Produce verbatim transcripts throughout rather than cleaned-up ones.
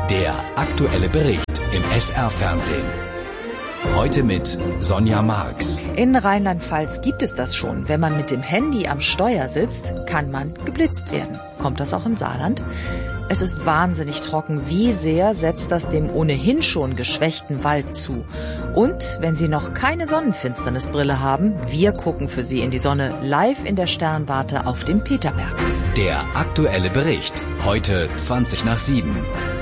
Der aktuelle Bericht im S R-Fernsehen. Heute mit Sonja Marx. In Rheinland-Pfalz gibt es das schon. Wenn man mit dem Handy am Steuer sitzt, kann man geblitzt werden. Kommt das auch im Saarland? Es ist wahnsinnig trocken. Wie sehr setzt das dem ohnehin schon geschwächten Wald zu? Und wenn Sie noch keine Sonnenfinsternisbrille haben, wir gucken für Sie in die Sonne live in der Sternwarte auf dem Peterberg. Der aktuelle Bericht. Heute zwanzig nach sieben.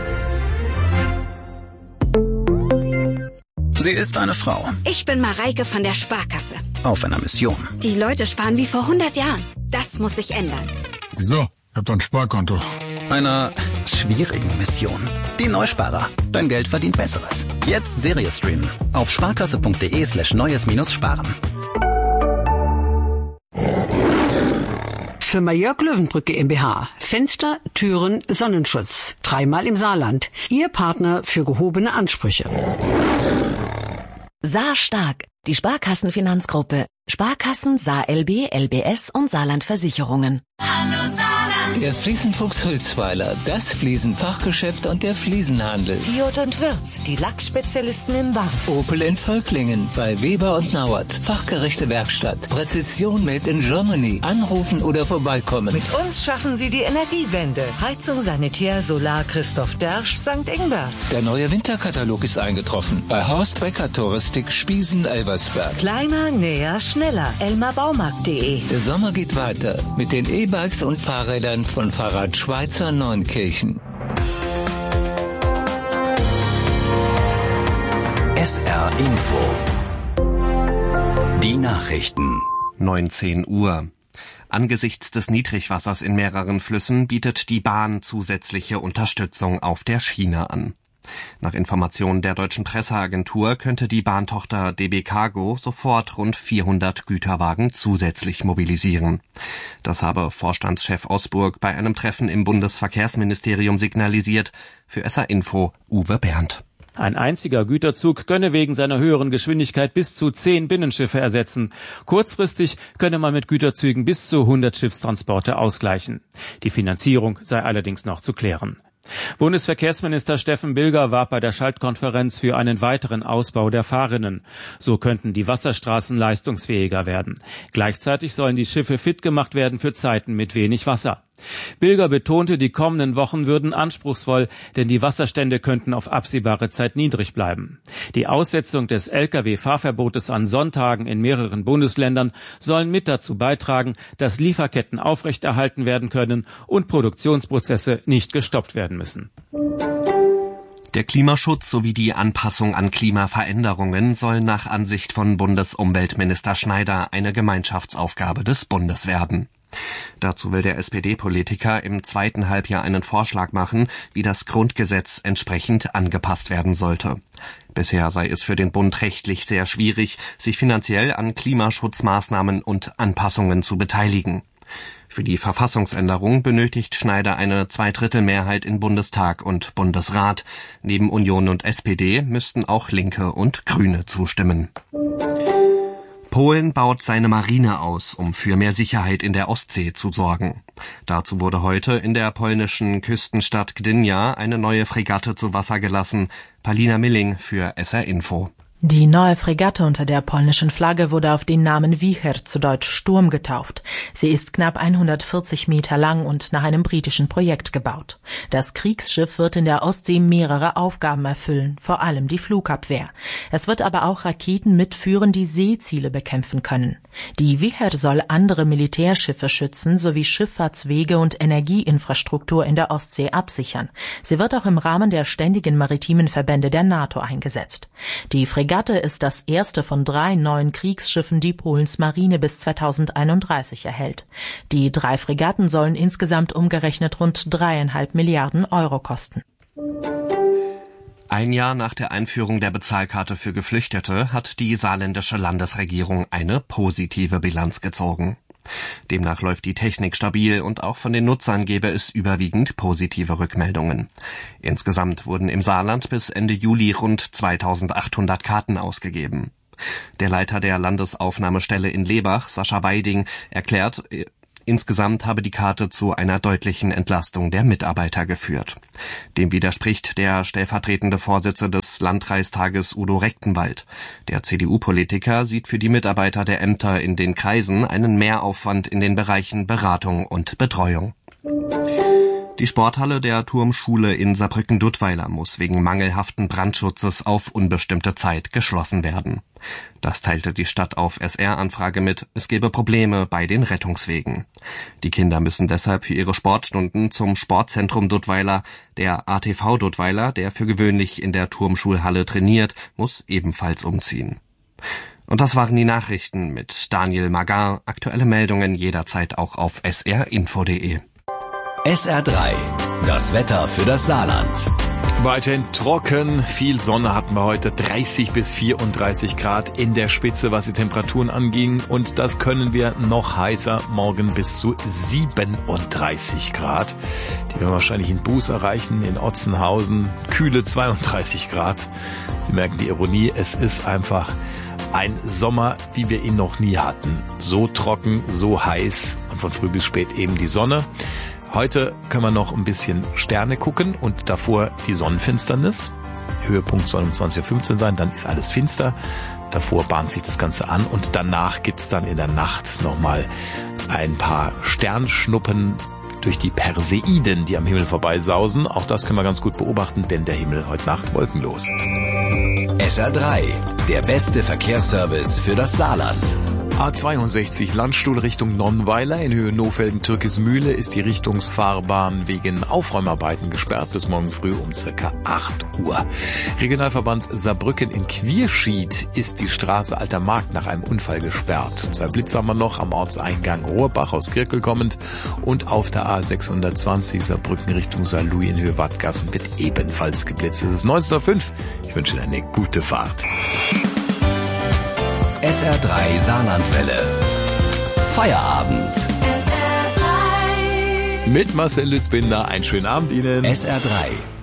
Sie ist eine Frau. Ich bin Mareike von der Sparkasse. Auf einer Mission. Die Leute sparen wie vor hundert Jahren. Das muss sich ändern. Wieso? Ich hab doch ein Sparkonto. Einer schwierigen Mission. Die Neusparer. Dein Geld verdient Besseres. Jetzt Serie streamen. Auf sparkasse.de slash neues minus sparen. Firma Jörg Löwenbrück GmbH. Fenster, Türen, Sonnenschutz. Dreimal im Saarland. Ihr Partner für gehobene Ansprüche. Saar stark. Die Sparkassenfinanzgruppe. Sparkassen, Saar L B, L B S und Saarland Versicherungen. Hallo Saarland! Der Fliesenfuchs Hülsweiler, das Fliesenfachgeschäft und der Fliesenhandel. Fiat und Wirz, die Lackspezialisten im Warf. Opel in Völklingen, bei Weber und Nauert. Fachgerechte Werkstatt. Präzision made in Germany. Anrufen oder vorbeikommen. Mit uns schaffen Sie die Energiewende. Heizung, Sanitär, Solar, Christoph Dersch, Sankt Ingbert. Der neue Winterkatalog ist eingetroffen. Bei Horst Becker Touristik Spiesen, Elversberg. Kleiner, näher, schneller. elmar baumarkt punkt de. Der Sommer geht weiter mit den E-Bikes und Fahrrädern von Fahrrad Schweizer Neunkirchen. S R Info. Die Nachrichten. neunzehn Uhr. Angesichts des Niedrigwassers in mehreren Flüssen bietet die Bahn zusätzliche Unterstützung auf der Schiene an. Nach Informationen der Deutschen Presseagentur könnte die Bahntochter D B Cargo sofort rund vierhundert Güterwagen zusätzlich mobilisieren. Das habe Vorstandschef Osburg bei einem Treffen im Bundesverkehrsministerium signalisiert. Für S R Info Uwe Berndt. Ein einziger Güterzug könne wegen seiner höheren Geschwindigkeit bis zu zehn Binnenschiffe ersetzen. Kurzfristig könne man mit Güterzügen bis zu hundert Schiffstransporte ausgleichen. Die Finanzierung sei allerdings noch zu klären. Bundesverkehrsminister Steffen Bilger warb bei der Schaltkonferenz für einen weiteren Ausbau der Fahrrinnen. So könnten die Wasserstraßen leistungsfähiger werden. Gleichzeitig sollen die Schiffe fit gemacht werden für Zeiten mit wenig Wasser. Bilger betonte, die kommenden Wochen würden anspruchsvoll, denn die Wasserstände könnten auf absehbare Zeit niedrig bleiben. Die Aussetzung des L K W-Fahrverbotes an Sonntagen in mehreren Bundesländern sollen mit dazu beitragen, dass Lieferketten aufrechterhalten werden können und Produktionsprozesse nicht gestoppt werden müssen. Der Klimaschutz sowie die Anpassung an Klimaveränderungen sollen nach Ansicht von Bundesumweltminister Schneider eine Gemeinschaftsaufgabe des Bundes werden. Dazu will der S P D-Politiker im zweiten Halbjahr einen Vorschlag machen, wie das Grundgesetz entsprechend angepasst werden sollte. Bisher sei es für den Bund rechtlich sehr schwierig, sich finanziell an Klimaschutzmaßnahmen und Anpassungen zu beteiligen. Für die Verfassungsänderung benötigt Schneider eine Zweidrittelmehrheit in Bundestag und Bundesrat. Neben Union und S P D müssten auch Linke und Grüne zustimmen. Polen baut seine Marine aus, um für mehr Sicherheit in der Ostsee zu sorgen. Dazu wurde heute in der polnischen Küstenstadt Gdynia eine neue Fregatte zu Wasser gelassen. Palina Milling für S R Info. Die neue Fregatte unter der polnischen Flagge wurde auf den Namen Wicher, zu Deutsch Sturm, getauft. Sie ist knapp hundertvierzig Meter lang und nach einem britischen Projekt gebaut. Das Kriegsschiff wird in der Ostsee mehrere Aufgaben erfüllen, vor allem die Flugabwehr. Es wird aber auch Raketen mitführen, die Seeziele bekämpfen können. Die Wicher soll andere Militärschiffe schützen sowie Schifffahrtswege und Energieinfrastruktur in der Ostsee absichern. Sie wird auch im Rahmen der ständigen maritimen Verbände der NATO eingesetzt. Die Fregatte ist das erste von drei neuen Kriegsschiffen, die Polens Marine bis zweitausendeinunddreißig erhält. Die drei Fregatten sollen insgesamt umgerechnet rund dreieinhalb Milliarden Euro kosten. Ein Jahr nach der Einführung der Bezahlkarte für Geflüchtete hat die saarländische Landesregierung eine positive Bilanz gezogen. Demnach läuft die Technik stabil und auch von den Nutzern gebe es überwiegend positive Rückmeldungen. Insgesamt wurden im Saarland bis Ende Juli rund zweitausendachthundert Karten ausgegeben. Der Leiter der Landesaufnahmestelle in Lebach, Sascha Weiding, erklärt, Insgesamt habe die Karte zu einer deutlichen Entlastung der Mitarbeiter geführt. Dem widerspricht der stellvertretende Vorsitzende des Landkreistages Udo Rechtenwald. Der C D U-Politiker sieht für die Mitarbeiter der Ämter in den Kreisen einen Mehraufwand in den Bereichen Beratung und Betreuung. Die Sporthalle der Turmschule in Saarbrücken-Duttweiler muss wegen mangelhaften Brandschutzes auf unbestimmte Zeit geschlossen werden. Das teilte die Stadt auf S R-Anfrage mit, es gebe Probleme bei den Rettungswegen. Die Kinder müssen deshalb für ihre Sportstunden zum Sportzentrum Duttweiler. Der A T V Duttweiler, der für gewöhnlich in der Turmschulhalle trainiert, muss ebenfalls umziehen. Und das waren die Nachrichten mit Daniel Magar. Aktuelle Meldungen jederzeit auch auf s r info punkt d e. S R drei, das Wetter für das Saarland. Weiterhin trocken, viel Sonne hatten wir heute, dreißig bis vierunddreißig Grad in der Spitze, was die Temperaturen anging. Und das können wir noch heißer, morgen bis zu siebenunddreißig Grad. Die werden wahrscheinlich in Buß erreichen, in Otzenhausen, kühle zweiunddreißig Grad. Sie merken die Ironie, es ist einfach ein Sommer, wie wir ihn noch nie hatten. So trocken, so heiß und von früh bis spät eben die Sonne. Heute können wir noch ein bisschen Sterne gucken und davor die Sonnenfinsternis. Höhepunkt soll um zwanzig Uhr fünfzehn sein, dann ist alles finster. Davor bahnt sich das Ganze an und danach gibt's dann in der Nacht nochmal ein paar Sternschnuppen durch die Perseiden, die am Himmel vorbeisausen. Auch das können wir ganz gut beobachten, denn der Himmel heute Nacht wolkenlos. S R drei, der beste Verkehrsservice für das Saarland. A zweiundsechzig Landstuhl Richtung Nonnweiler in Höhe Nofelden-Türkismühle ist die Richtungsfahrbahn wegen Aufräumarbeiten gesperrt bis morgen früh um circa acht Uhr. Regionalverband Saarbrücken in Quierschied ist die Straße Alter Markt nach einem Unfall gesperrt. Zwei Blitze haben wir noch am Ortseingang Rohrbach aus Kirkel kommend und auf der A sechshundertzwanzig Saarbrücken Richtung Saarlouis in Höhe Wattgassen wird ebenfalls geblitzt. Es ist neunzehn Uhr fünf. Ich wünsche Ihnen eine gute Fahrt. S R drei Saarlandwelle. Feierabend. S R drei. Mit Marcel Lützbinder. Einen schönen Abend Ihnen. S R drei.